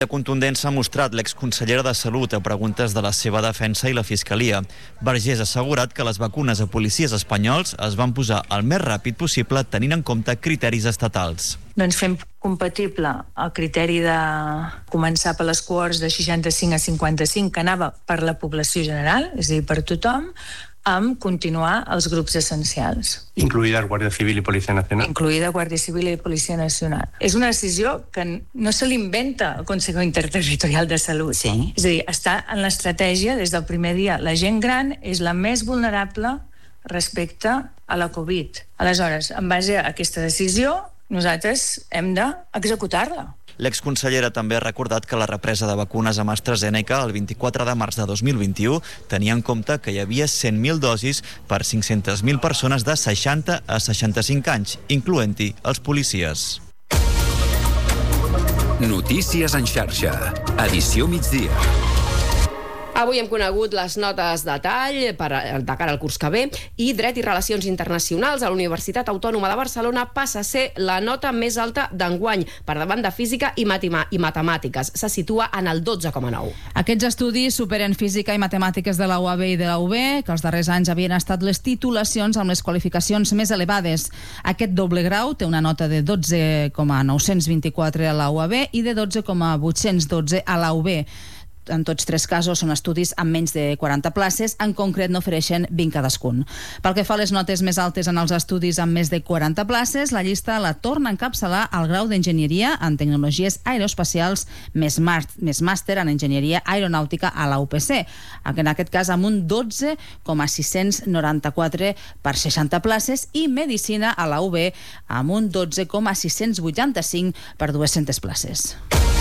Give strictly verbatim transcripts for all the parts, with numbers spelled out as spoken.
La contundència ha mostrat l'exconsellera de Salut a preguntes de la seva defensa i la Fiscalia. Vergés ha assegurat que les vacunes a policies espanyols es van posar el més ràpid possible tenint en compte criteris estatals. Doncs fem compatible el criteri de començar per les cohorts de seixanta-cinc a cinquanta-cinc, que anava per la població general, és a dir, per tothom, amb continuar els grups essencials. Incluïda Guàrdia Civil i Policia Nacional. Incluïda Guàrdia Civil i Policia Nacional. És una decisió que no se l'inventa el Consejo Interterritorial de Salut. Sí. És a dir, està en l'estratègia des del primer dia. La gent gran és la més vulnerable respecte a la Covid. Aleshores, en base a aquesta decisió, nosaltres hem d'executar-la. L'exconsellera també ha recordat que la represa de vacunes amb AstraZeneca el vint-i-quatre de març de dos mil vint-i-u tenia en compte que hi havia cent mil dosis per cinc-centes mil persones de seixanta a seixanta-cinc anys, incloent-hi els policies. Notícies en xarxa. Edició migdia. Avui hem conegut les notes de tall per, de cara al curs que ve i Dret i Relacions Internacionals a la Universitat Autònoma de Barcelona passa a ser la nota més alta d'enguany, per davant de Física i, Matima, i Matemàtiques. Se situa en el dotze coma nou. Aquests estudis superen Física i Matemàtiques de la U A B i de la U B, que els darrers anys havien estat les titulacions amb les qualificacions més elevades. Aquest doble grau té una nota de dotze coma nou-cents vint-i-quatre a la U A B i de dotze coma vuit-cents dotze a la U B. En tots tres casos són estudis amb menys de quaranta places, en concret n'ofereixen vint cadascun. Pel que fa a les notes més altes en els estudis amb més de quaranta places, la llista la torna a encapçalar al grau d'Enginyeria en Tecnologies Aeroespacials més, més màster en Enginyeria Aeronàutica a la U P C, en aquest cas amb un dotze coma sis-cents noranta-quatre per seixanta places, i Medicina a la U B amb un dotze coma sis-cents vuitanta-cinc per dues-centes places.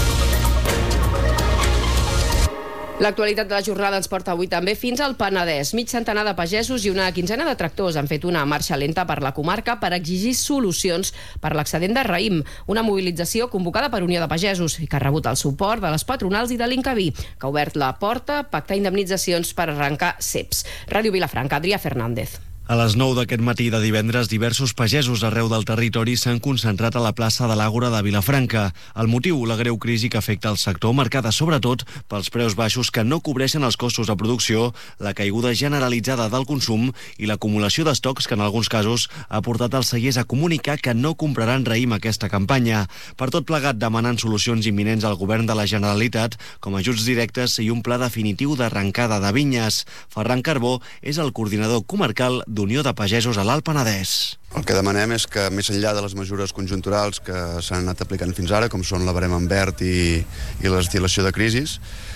L'actualitat de la jornada ens porta avui també fins al Penedès. Mig centenar de pagesos i una quinzena de tractors han fet una marxa lenta per la comarca per exigir solucions per l'excedent de raïm. Una mobilització convocada per Unió de Pagesos i que ha rebut el suport de les patronals i de l'Incavi, que ha obert la porta a pactar indemnitzacions per arrencar ceps. Ràdio Vilafranca, Adrià Fernández. A les nou d'aquest matí de divendres, diversos pagesos arreu del territori s'han concentrat a la plaça de l'Àgora de Vilafranca. El motiu, la greu crisi que afecta el sector, marcada sobretot pels preus baixos que no cobreixen els costos de producció, la caiguda generalitzada del consum i l'acumulació d'estocs que en alguns casos ha portat els cellers a comunicar que no compraran raïm aquesta campanya. Per tot plegat, demanant solucions imminents al govern de la Generalitat, com ajuts directes i un pla definitiu d'arrencada de vinyes. Ferran Carbó és el coordinador comarcal d'Unió de Pagesos a l'Alt Penedès. El que demanem és que, més enllà de les mesures conjunturals que s'han anat aplicant fins ara, com són la barema en verd i, i la destil·lació de crisis,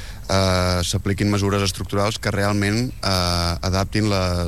eh, s'apliquin mesures estructurals que realment eh, adaptin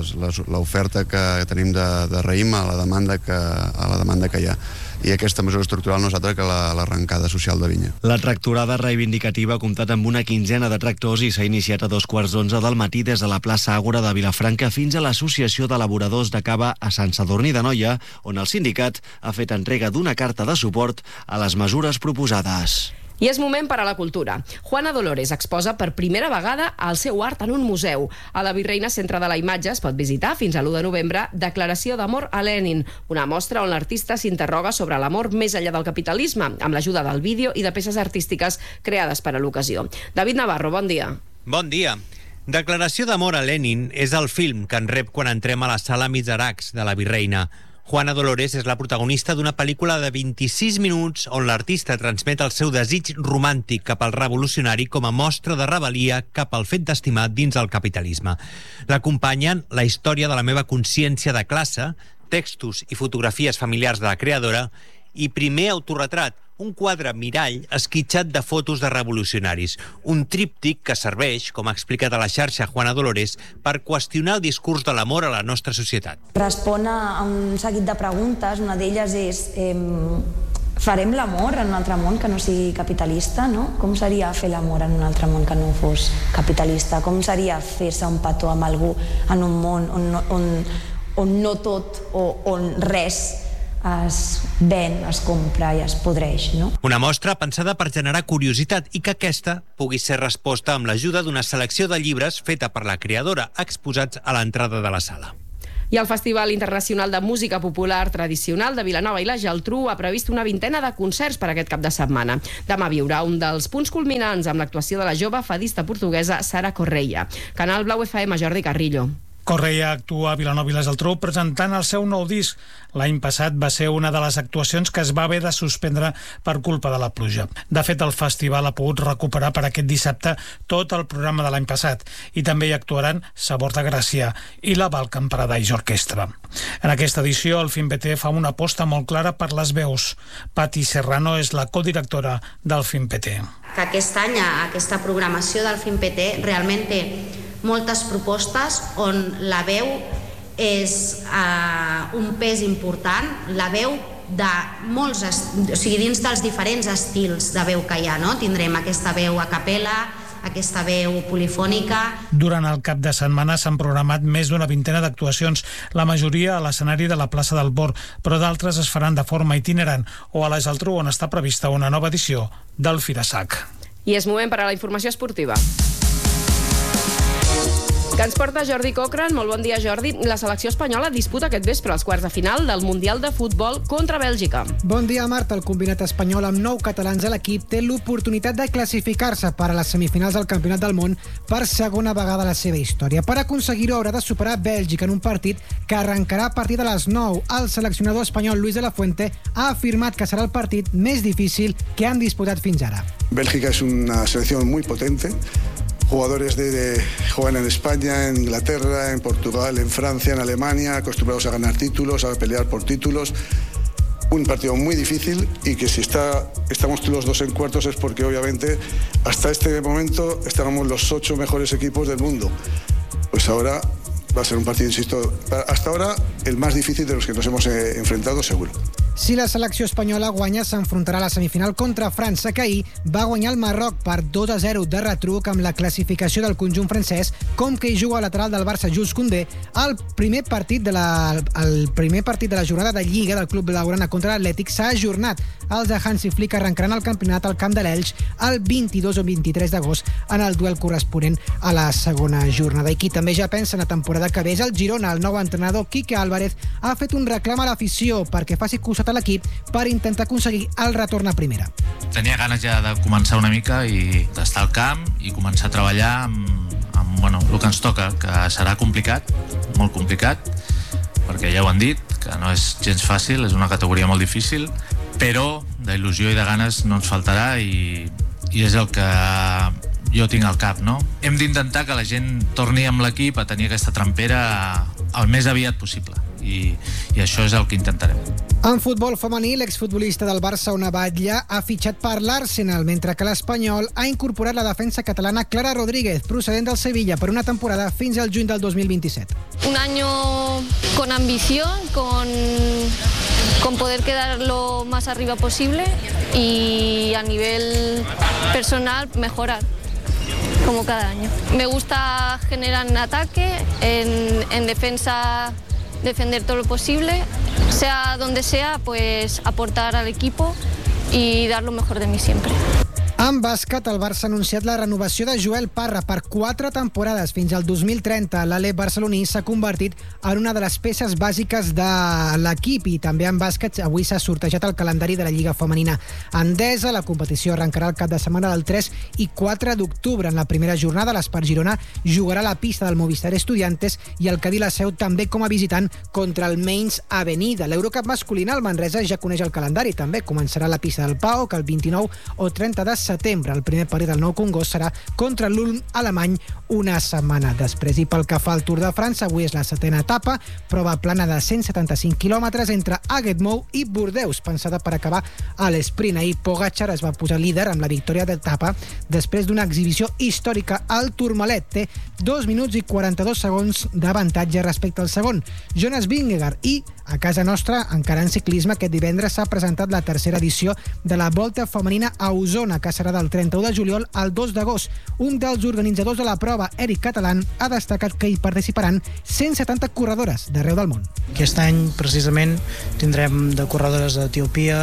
l'oferta que tenim de, de raïm a la demanda que, a la demanda que hi ha. I aquesta mesura estructural no és altra que l'arrencada social de vinya. La tractorada reivindicativa ha comptat amb una quinzena de tractors i s'ha iniciat a dos quarts d'onze del matí des de la plaça Àgora de Vilafranca fins a l'Associació d'Elaboradors de Cava a Sant Sadurní d'Anoia, on el sindicat ha fet entrega d'una carta de suport a les mesures proposades. I és moment per a la cultura. Juana Dolores exposa per primera vegada el seu art en un museu. A la Virreina Centre de la Imatge es pot visitar fins a l'u de novembre Declaració d'amor a Lenin, una mostra on l'artista s'interroga sobre l'amor més enllà del capitalisme, amb l'ajuda del vídeo i de peces artístiques creades per a l'ocasió. David Navarro, bon dia. Bon dia. Declaració d'amor a Lenin és el film que en rep quan entrem a la sala Miseracs de la Virreina. Juana Dolores és la protagonista d'una pel·lícula de vint-i-sis minuts on l'artista transmet el seu desig romàntic cap al revolucionari com a mostra de rebel·lia cap al fet d'estimar dins el capitalisme. L'acompanyen la història de la meva consciència de classe, textos i fotografies familiars de la creadora i primer autorretrat, un quadre mirall esquitxat de fotos de revolucionaris, un tríptic que serveix, com ha explicat a la xarxa Juana Dolores, per qüestionar el discurs de l'amor a la nostra societat. Respon a un seguit de preguntes, una d'elles és eh, farem l'amor en un altre món que no sigui capitalista, no? Com seria fer l'amor en un altre món que no fos capitalista? Com seria fer-se un petó amb algú en un món on, on, on no tot o on res es ven, es compra i es podreix, no? Una mostra pensada per generar curiositat i que aquesta pugui ser resposta amb l'ajuda d'una selecció de llibres feta per la creadora exposats a l'entrada de la sala. I el Festival Internacional de Música Popular Tradicional de Vilanova i la Geltrú ha previst una vintena de concerts per aquest cap de setmana. Demà viurà un dels punts culminants amb l'actuació de la jove fadista portuguesa Sara Correia. Canal Blau F M, Jordi Carrillo. Correia actua a Vilanova i la Geltrú presentant el seu nou disc. L'any passat va ser una de les actuacions que es va haver de suspendre per culpa de la pluja. De fet, el festival ha pogut recuperar per aquest dissabte tot el programa de l'any passat i també hi actuaran Sabor de Gràcia i la Balkan Paradise Orquestra. En aquesta edició, el FIMPT fa una aposta molt clara per les veus. Pati Serrano és la codirectora del FIMPT. Que aquest any aquesta programació del FIMPT realment té moltes propostes on la veu és uh, un pes important, la veu de molts, o sigui, dins dels diferents estils de veu que hi ha, no? Tindrem aquesta veu a capella, aquesta veu polifònica. Durant el cap de setmana s'han programat més d'una vintena d'actuacions, la majoria a l'escenari de la plaça del Bor, però d'altres es faran de forma itinerant o a la Geltrú, on està prevista una nova edició del Firasac. I és moment per a la informació esportiva, que ens porta Jordi Cochran. Molt bon dia, Jordi. La selecció espanyola disputa aquest vespre els quarts de final del Mundial de Futbol contra Bèlgica. Bon dia, Marta. El combinat espanyol amb nou catalans a l'equip té l'oportunitat de classificar-se per a les semifinals del Campionat del Món per segona vegada a la seva història. Per aconseguir-ho haurà de superar Bèlgica en un partit que arrencarà a partir de les nou. El seleccionador espanyol Luis de la Fuente ha afirmat que serà el partit més difícil que han disputat fins ara. Bélgica es una selección muy potente. Jugadores de, de juegan en España, en Inglaterra, en Portugal, en Francia, en Alemania, acostumbrados a ganar títulos, a pelear por títulos. Un partido muy difícil y que si está, estamos los dos en cuartos es porque obviamente hasta este momento estábamos los ocho mejores equipos del mundo. Pues ahora va a ser un partido, insisto, hasta ahora el más difícil de los que nos hemos eh, enfrentado seguro. Si la selecció espanyola guanya, s'enfrontarà a la semifinal contra França, que ahir va guanyar el Marroc per dos a zero de retruc amb la classificació del conjunt francès, com que hi juga el lateral del Barça, Jules Koundé. El primer partit de la, el primer partit de la jornada de Lliga del club blaugrana contra l'Atlètic s'ha ajornat. Els de Hansi Flick arrencaran el campionat al camp de l'Elx el vint-i-dos o vint-i-tres d'agost en el duel corresponent a la segona jornada. I qui també ja pensa en la temporada que ve és el Girona. El nou entrenador, Quique Álvarez, ha fet un reclam a l'afició perquè faci costat a l'equip per intentar aconseguir el retorn a primera. Tenia ganes ja de començar una mica i d'estar al camp i començar a treballar amb, amb bueno, el que ens toca, que serà complicat, molt complicat, perquè ja ho han dit, que no és gens fàcil, és una categoria molt difícil, però d'il·lusió i de ganes no ens faltarà i, i és el que jo tinc al cap, no? Hem d'intentar que la gent torni amb l'equip a tenir aquesta trempera el més aviat possible. I, i això és el que intentarem. En futbol femení, l'exfutbolista del Barça, Ona Batlle, ha fitxat per l'Arsenal, mentre que l'Espanyol ha incorporat la defensa catalana Clara Rodríguez, procedent del Sevilla, per una temporada fins al juny del dos mil vint-i-set. Un año con ambición, con, con poder quedar lo más arriba posible y a nivel personal mejorar, como cada año. Me gusta generar en ataque, en, en defensa defender todo lo posible, sea donde sea, pues aportar al equipo y dar lo mejor de mí siempre. En bàsquet, el Barça ha anunciat la renovació de Joel Parra per quatre temporades fins al dos mil trenta. L'Alep barceloní s'ha convertit en una de les peces bàsiques de l'equip i també en bàsquet avui s'ha sortejat el calendari de la Lliga Femenina Endesa. La competició arrencarà el cap de setmana del tres i quatre d'octubre. En la primera jornada, l'Espart Girona jugarà a la pista del Movistar Estudiantes i el Cadí la Seu també com a visitant contra el Mainz Avenida. L'Eurocup masculina, el Manresa ja coneix el calendari. També començarà a la pista del Pau, que el vint-i-nou o trenta de setembre. El primer partit del Nou Congost serà contra l'Ulm alemany una setmana després. I pel que fa al Tour de França, avui és la setena etapa, prova plana de cent setanta-cinc quilòmetres entre Aigues-Mortes i Bordeus, pensada per acabar a l'esprint. Ahir Pogačar es va posar líder amb la victòria d'etapa després d'una exhibició històrica al Tourmalet. Té dos minuts i quaranta-dos segons d'avantatge respecte al segon, Jonas Vingegaard. I a casa nostra, encara en ciclisme, aquest divendres s'ha presentat la tercera edició de la Volta Femenina a Osona, que serà del trenta-u de juliol al dos d'agost. Un dels organitzadors de la prova, Eric Catalán, ha destacat que hi participaran cent setanta corredores d'arreu del món. Aquest any, precisament, tindrem de corredores d'Etiòpia,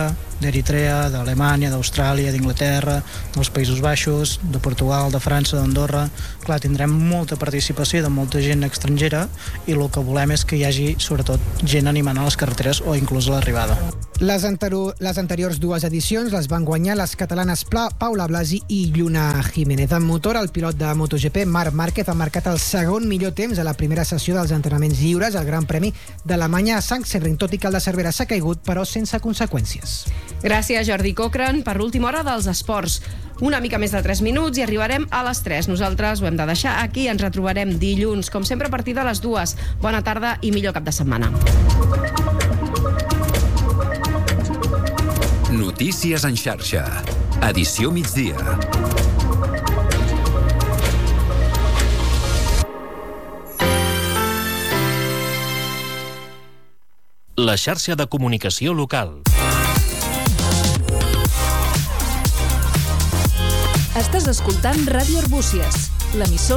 d'Eritrea, d'Alemanya, d'Austràlia, d'Inglaterra, dels Països Baixos, de Portugal, de França, d'Andorra. Clar, tindrem molta participació de molta gent estrangera i el que volem és que hi hagi, sobretot, gent animant a les carreteres o inclús a l'arribada. Les, antero, les anteriors dues edicions les van guanyar les catalanes Pla, Paula Blasi i Lluna Jiménez. En motor, el pilot de MotoGP, Marc Márquez, ha marcat el segon millor temps a la primera sessió dels entrenaments lliures al Gran Premi d'Alemanya a Sachsenring, tot i que el de Cervera s'ha caigut, però sense conseqüències. Gràcies, Jordi Cochran, per l'última hora dels esports. Una mica més de tres minuts i arribarem a les tres. Nosaltres ho hem de deixar aquí. Ens retrobarem dilluns, com sempre, a partir de les dues. Bona tarda i millor cap de setmana. Notícies en xarxa. Edició migdia. La xarxa de comunicació local. Estàs escoltant Ràdio Arbúcies, l'emissora